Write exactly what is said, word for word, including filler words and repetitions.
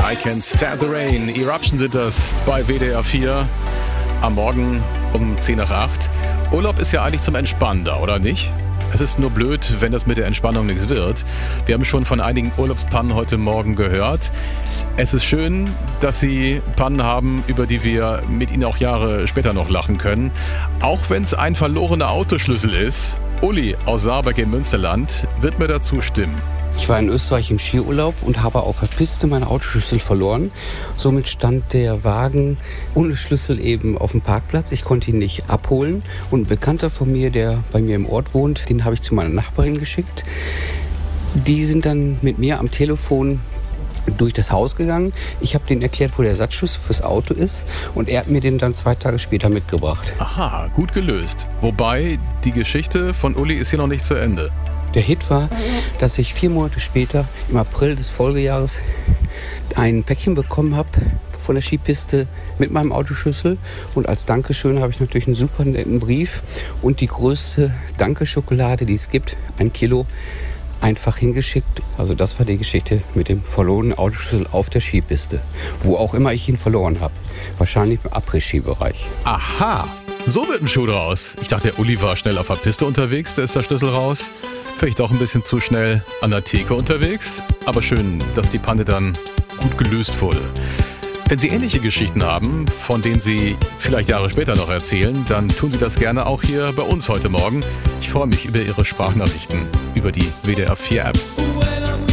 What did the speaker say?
I Can't Stand the Rain. Eruption sind das bei W D R vier am Morgen um zehn nach acht. Urlaub ist ja eigentlich zum Entspannen da, oder nicht? Es ist nur blöd, wenn das mit der Entspannung nichts wird. Wir haben schon von einigen Urlaubspannen heute Morgen gehört. Es ist schön, dass Sie Pannen haben, über die wir mit Ihnen auch Jahre später noch lachen können. Auch wenn es ein verlorener Autoschlüssel ist. Uli aus Saarburg im Münsterland wird mir dazu stimmen. Ich war in Österreich im Skiurlaub und habe auf der Piste meine Autoschlüssel verloren. Somit stand der Wagen ohne Schlüssel eben auf dem Parkplatz. Ich konnte ihn nicht abholen. Und ein Bekannter von mir, der bei mir im Ort wohnt, den habe ich zu meiner Nachbarin geschickt. Die sind dann mit mir am Telefon durch das Haus gegangen. Ich habe denen erklärt, wo der Ersatzschlüssel fürs Auto ist. Und er hat mir den dann zwei Tage später mitgebracht. Aha, gut gelöst. Wobei, die Geschichte von Uli ist hier noch nicht zu Ende. Der Hit war, dass ich vier Monate später, im April des Folgejahres, ein Päckchen bekommen habe von der Skipiste mit meinem Autoschlüssel. Und als Dankeschön habe ich natürlich einen super netten Brief und die größte Dankeschokolade, die es gibt, ein Kilo, einfach hingeschickt. Also das war die Geschichte mit dem verlorenen Autoschlüssel auf der Skipiste. Wo auch immer ich ihn verloren habe. Wahrscheinlich im Après-Ski-Bereich. Aha, so wird ein Schuh draus. Ich dachte, der Uli war schnell auf der Piste unterwegs, da ist der Schlüssel raus. Vielleicht auch ein bisschen zu schnell an der Theke unterwegs. Aber schön, dass die Panne dann gut gelöst wurde. Wenn Sie ähnliche Geschichten haben, von denen Sie vielleicht Jahre später noch erzählen, dann tun Sie das gerne auch hier bei uns heute Morgen. Ich freue mich über Ihre Sprachnachrichten über die W D R vier App.